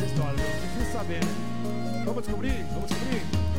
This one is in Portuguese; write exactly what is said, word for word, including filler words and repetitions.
essa história, viu? Difícil saber, né? Vamos descobrir? Vamos descobrir?